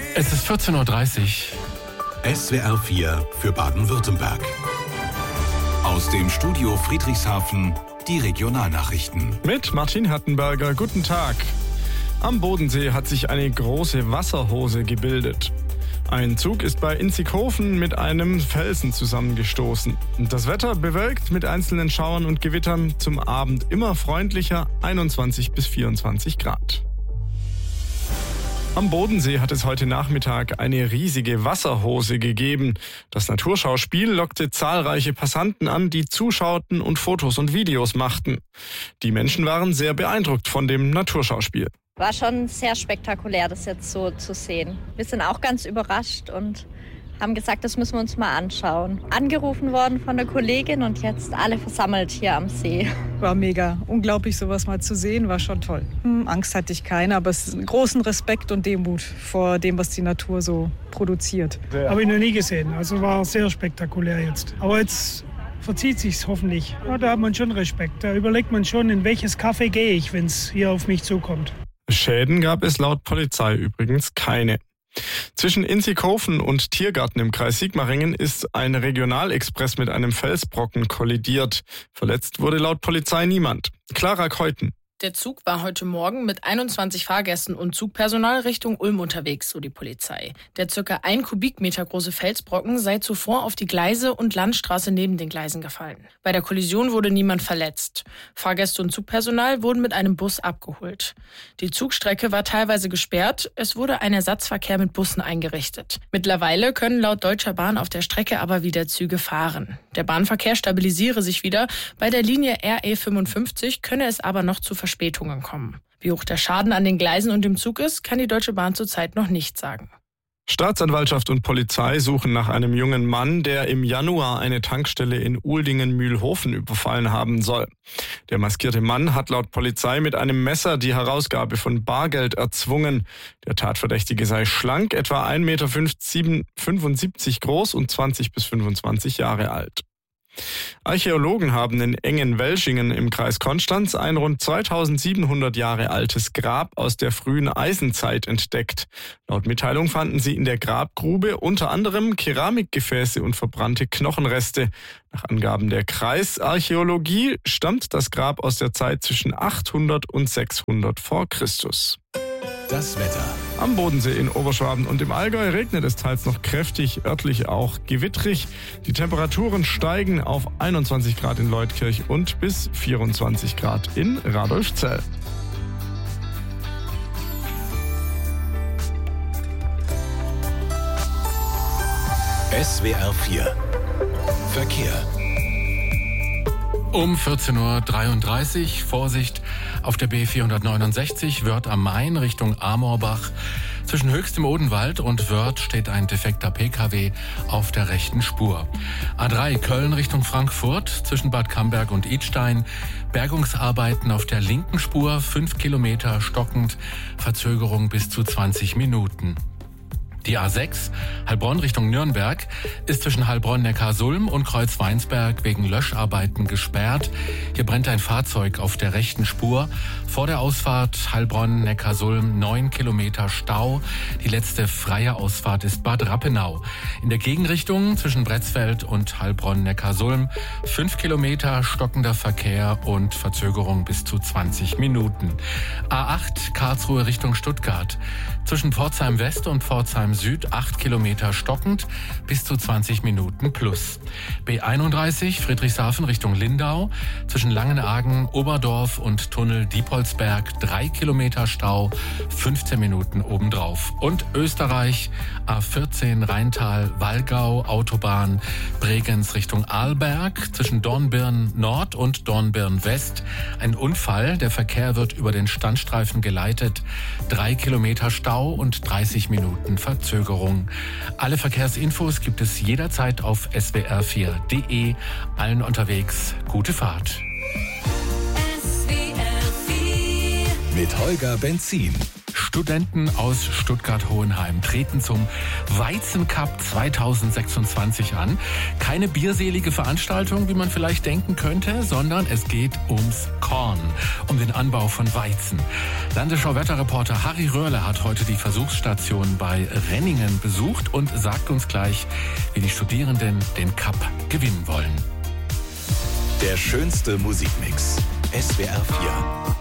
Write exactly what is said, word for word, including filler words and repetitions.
Es ist vierzehn Uhr dreißig. S W R vier für Baden-Württemberg. Aus dem Studio Friedrichshafen die Regionalnachrichten. Mit Martin Hattenberger, guten Tag. Am Bodensee hat sich eine große Wasserhose gebildet. Ein Zug ist bei Inzighofen mit einem Felsen zusammengestoßen. Das Wetter bewölkt mit einzelnen Schauern und Gewittern, zum Abend immer freundlicher, einundzwanzig bis vierundzwanzig Grad. Am Bodensee hat es heute Nachmittag eine riesige Wasserhose gegeben. Das Naturschauspiel lockte zahlreiche Passanten an, die zuschauten und Fotos und Videos machten. Die Menschen waren sehr beeindruckt von dem Naturschauspiel. War schon sehr spektakulär, das jetzt so zu sehen. Wir sind auch ganz überrascht und haben gesagt, das müssen wir uns mal anschauen. Angerufen worden von der Kollegin und jetzt alle versammelt hier am See. War mega. Unglaublich, sowas mal zu sehen, war schon toll. Hm, Angst hatte ich keine, aber es ist einen großen Respekt und Demut vor dem, was die Natur so produziert. Habe ich noch nie gesehen, also war sehr spektakulär jetzt. Aber jetzt verzieht sich's hoffentlich. Ja, da hat man schon Respekt. Da überlegt man schon, in welches Café gehe ich, wenn es hier auf mich zukommt. Schäden gab es laut Polizei übrigens keine. Zwischen Inzighofen und Tiergarten im Kreis Sigmaringen ist ein Regionalexpress mit einem Felsbrocken kollidiert. Verletzt wurde laut Polizei niemand. Clara Keuten. Der Zug war heute Morgen mit einundzwanzig Fahrgästen und Zugpersonal Richtung Ulm unterwegs, so die Polizei. Der circa ein Kubikmeter große Felsbrocken sei zuvor auf die Gleise und Landstraße neben den Gleisen gefallen. Bei der Kollision wurde niemand verletzt. Fahrgäste und Zugpersonal wurden mit einem Bus abgeholt. Die Zugstrecke war teilweise gesperrt, es wurde ein Ersatzverkehr mit Bussen eingerichtet. Mittlerweile können laut Deutscher Bahn auf der Strecke aber wieder Züge fahren. Der Bahnverkehr stabilisiere sich wieder, bei der Linie R E fünfundfünfzig könne es aber noch zu Verspätungen kommen. Wie hoch der Schaden an den Gleisen und dem Zug ist, kann die Deutsche Bahn zurzeit noch nicht sagen. Staatsanwaltschaft und Polizei suchen nach einem jungen Mann, der im Januar eine Tankstelle in Uldingen-Mühlhofen überfallen haben soll. Der maskierte Mann hat laut Polizei mit einem Messer die Herausgabe von Bargeld erzwungen. Der Tatverdächtige sei schlank, etwa ein Meter fünfundsiebzig groß und zwanzig bis fünfundzwanzig Jahre alt. Archäologen haben in Engen-Welschingen im Kreis Konstanz ein rund zweitausendsiebenhundert Jahre altes Grab aus der frühen Eisenzeit entdeckt. Laut Mitteilung fanden sie in der Grabgrube unter anderem Keramikgefäße und verbrannte Knochenreste. Nach Angaben der Kreisarchäologie stammt das Grab aus der Zeit zwischen achthundert und sechshundert vor Christus. Das Wetter. Am Bodensee in Oberschwaben und im Allgäu regnet es teils noch kräftig, örtlich auch gewittrig. Die Temperaturen steigen auf einundzwanzig Grad in Leutkirch und bis vierundzwanzig Grad in Radolfzell. S W R vier Verkehr. Um vierzehn Uhr dreiunddreißig, Vorsicht auf der B vierhundertneunundsechzig, Wörth am Main Richtung Amorbach. Zwischen Höchst im Odenwald und Wörth steht ein defekter P K W auf der rechten Spur. A drei Köln Richtung Frankfurt, zwischen Bad Camberg und Idstein. Bergungsarbeiten auf der linken Spur, fünf Kilometer stockend, Verzögerung bis zu zwanzig Minuten. Die A sechs, Heilbronn Richtung Nürnberg, ist zwischen Heilbronn-Neckarsulm und Kreuzweinsberg wegen Löscharbeiten gesperrt. Hier brennt ein Fahrzeug auf der rechten Spur. Vor der Ausfahrt Heilbronn-Neckarsulm neun Kilometer Stau. Die letzte freie Ausfahrt ist Bad Rappenau. In der Gegenrichtung zwischen Bretzfeld und Heilbronn-Neckarsulm fünf Kilometer stockender Verkehr und Verzögerung bis zu zwanzig Minuten. A acht, Karlsruhe Richtung Stuttgart. Zwischen Pforzheim West und Pforzheim Süd acht Kilometer stockend, bis zu zwanzig Minuten plus. B einunddreißig Friedrichshafen Richtung Lindau, zwischen Langenargen, Oberdorf und Tunnel Diepholzberg drei Kilometer Stau, fünfzehn Minuten obendrauf. Und Österreich, A vierzehn Rheintal, Wallgau, Autobahn, Bregenz Richtung Arlberg, zwischen Dornbirn Nord und Dornbirn West. Ein Unfall, der Verkehr wird über den Standstreifen geleitet, drei Kilometer Stau und dreißig Minuten Verzögerung. Alle Verkehrsinfos gibt es jederzeit auf S W R vier Punkt de. Allen unterwegs gute Fahrt. Mit Holger Benzin. Studenten aus Stuttgart-Hohenheim treten zum Weizencup zweitausendsechsundzwanzig an. Keine bierselige Veranstaltung, wie man vielleicht denken könnte, sondern es geht ums Korn, um den Anbau von Weizen. Landesschau-Wetterreporter Harry Röhrle hat heute die Versuchsstation bei Renningen besucht und sagt uns gleich, wie die Studierenden den Cup gewinnen wollen. Der schönste Musikmix. S W R vier.